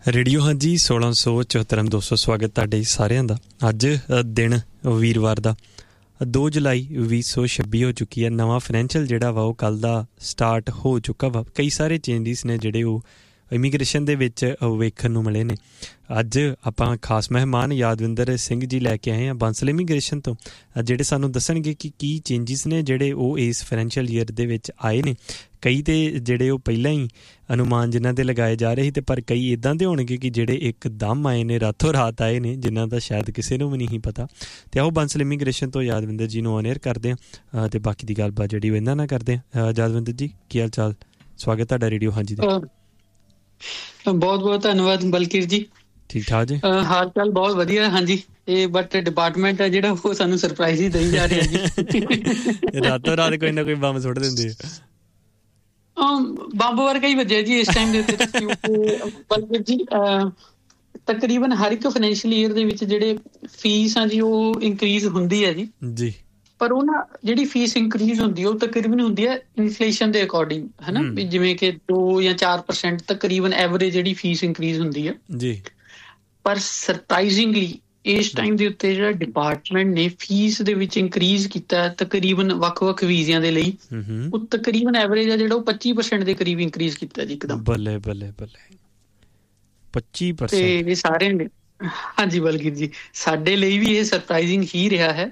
Radio ਹਾਂਜੀ 1674 ਸਵਾਗਤ ਤੁਹਾਡੇ ਸਾਰਿਆਂ ਦਾ। ਅੱਜ ਦਿਨ ਵੀਰਵਾਰ ਦਾ 2 ਜੁਲਾਈ 2026 ਹੋ ਚੁੱਕੀ ਹੈ। ਨਵਾਂ ਫਾਈਨੈਂਸ਼ੀਅਲ ਜਿਹੜਾ ਵਾ ਉਹ ਕੱਲ੍ਹ ਦਾ ਸਟਾਰਟ ਹੋ ਚੁੱਕਾ ਵਾ। ਕਈ ਸਾਰੇ ਚੇਂਜਿਸ ਨੇ ਜਿਹੜੇ ਉਹ ਇਮੀਗ੍ਰੇਸ਼ਨ ਦੇ ਵਿੱਚ ਵੇਖਣ ਨੂੰ ਮਿਲੇ ਨੇ। ਅੱਜ ਆਪਾਂ ਖਾਸ ਮਹਿਮਾਨ ਯਾਦਵਿੰਦਰ ਸਿੰਘ ਜੀ ਲੈ ਕੇ ਆਏ ਹਾਂ ਬਾਂਸਲ ਇਮੀਗ੍ਰੇਸ਼ਨ ਤੋਂ, ਜਿਹੜੇ ਸਾਨੂੰ ਦੱਸਣਗੇ ਕਿ ਕੀ ਚੇਂਜਿਸ ਨੇ ਜਿਹੜੇ ਉਹ ਇਸ ਫਾਈਨੈਂਸ਼ੀਅਲ ਈਅਰ ਦੇ ਵਿੱਚ ਆਏ ਨੇ। ਕਈ ਤਾਂ ਜਿਹੜੇ ਉਹ ਪਹਿਲਾਂ ਹੀ ਅਨੁਮਾਨ ਜਿਨ੍ਹਾਂ ਦੇ ਲਗਾਏ ਜਾ ਰਹੇ ਸੀ, ਅਤੇ ਪਰ ਕਈ ਇੱਦਾਂ ਦੇ ਹੋਣਗੇ ਕਿ ਜਿਹੜੇ ਇੱਕਦਮ ਆਏ ਨੇ, ਰਾਤੋਂ ਰਾਤ ਆਏ ਨੇ, ਜਿਨ੍ਹਾਂ ਦਾ ਸ਼ਾਇਦ ਕਿਸੇ ਨੂੰ ਵੀ ਨਹੀਂ ਪਤਾ। ਅਤੇ ਆਓ ਬਾਂਸਲ ਇਮੀਗ੍ਰੇਸ਼ਨ ਤੋਂ ਯਾਦਵਿੰਦਰ ਜੀ ਨੂੰ ਔਨ ਏਅਰ ਕਰਦੇ ਹਾਂ ਅਤੇ ਬਾਕੀ ਦੀ ਗੱਲਬਾਤ ਜਿਹੜੀ ਉਹ ਇਹਨਾਂ ਨਾਲ ਕਰਦੇ ਹਾਂ। ਯਾਦਵਿੰਦਰ ਜੀ, ਕੀ ਹਾਲ ਚਾਲ? ਸਵਾਗਤ ਤੁਹਾਡਾ ਰੇਡੀਓ ਹਾਂਜੀ ਦੇ। ਬਹੁਤ ਬਹੁਤ ਧੰਨਵਾਦ ਬਲਕੀਰ ਜੀ। ਠੀਕ ਠਾਕ ਜੀ? ਹਾਲ ਚਾਲ ਬਹੁਤ ਵਧੀਆ। ਹਾਂਜੀ, ਇਹ ਬਟ ਡਿਪਾਰਟਮੈਂਟ ਹੈ ਜਿਹੜਾ ਉਹ ਸਾਨੂੰ ਸਰਪ੍ਰਾਈਜ਼ ਹੀ ਦੇਈ ਜਾ ਰਿਹਾ ਜੀ। ਰਾਤੋਂ ਰਾਤ ਕੋਈ ਨਾ ਕੋਈ ਬੰਬ ਸੁੱਟ ਦਿੰਦੇ ਬੰਬ ਵਰਗਾ ਹੀ ਵੱਜਿਆ ਜੀ ਇਸ ਟਾਈਮ ਦੇ ਉੱਤੇ। ਬਲਕੀਰ ਜੀ, ਤਕਰੀਬਨ ਹਰ ਇੱਕ ਫਾਈਨੈਂਸ਼ੀਅਲ ਈਅਰ ਦੇ ਵਿੱਚ ਜਿਹੜੇ ਫੀਸ ਆ ਜੀ ਉਹ ਇੰਕਰੀਜ਼ ਹੁੰਦੀ ਹੈ ਜੀ। ਜੀ, ਪਰ ਉਹ ਨਾ ਜਿਹੜੀ ਫੀਸ ਇੰਕਰੀਜ਼ ਹੁੰਦੀ ਹੈ ਉਹ ਤਕਰੀਬਨ ਹੁੰਦੀ ਹੈ ਇਨਫਲੇਸ਼ਨ ਦੇ ਅਕੋਰਡਿੰਗ, ਹੈ ਨਾ। ਜਿਵੇਂ ਕਿ 2 ਜਾਂ 4% ਤਕਰੀਬਨ ਐਵਰੇਜ ਜਿਹੜੀ ਫੀਸ ਇੰਕਰੀਜ਼ ਹੁੰਦੀ ਹੈ ਜੀ। ਪਰ ਸਰਪ੍ਰਾਈਜ਼ਿੰਗਲੀ ਇਸ ਟਾਈਮ ਦੇ ਉੱਤੇ ਜਿਹੜਾ ਡਿਪਾਰਟਮੈਂਟ ਨੇ ਫੀਸ ਦੇ ਵਿੱਚ ਇੰਕਰੀਜ਼ ਕੀਤਾ ਤਕਰੀਬਨ ਵੱਖ-ਵੱਖ ਵੀਜ਼ਿਆਂ ਦੇ ਲਈ, ਉਹ ਤਕਰੀਬਨ ਐਵਰੇਜ ਆ ਜਿਹੜਾ ਉਹ 25% ਦੇ ਕਰੀਬ ਇੰਕਰੀਜ਼ ਕੀਤਾ ਜੀ ਇੱਕਦਮ। ਬੱਲੇ ਬੱਲੇ ਬੱਲੇ, 25%। ਤੇ ਇਹ ਸਾਰਿਆਂ ਨੇ, ਹਾਂਜੀ ਬਲਕੀਰ ਜੀ, ਸਾਡੇ ਲਈ ਵੀ ਇਹ ਸਰਪ੍ਰਾਈਜ਼ਿੰਗ ਹੀ ਰਿਹਾ ਹੈ।